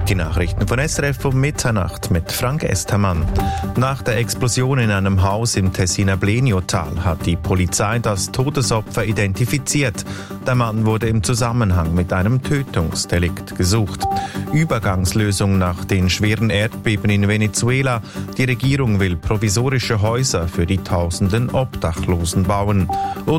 Die Nachrichten von SRF um Mitternacht mit Frank Estermann. Nach der Explosion in einem Haus im Tessiner Bleniotal hat die Polizei das Todesopfer identifiziert. Der Mann wurde im Zusammenhang mit einem Tötungsdelikt gesucht. Übergangslösung nach den schweren Erdbeben in Venezuela. Die Regierung will provisorische Häuser für die tausenden Obdachlosen bauen. Und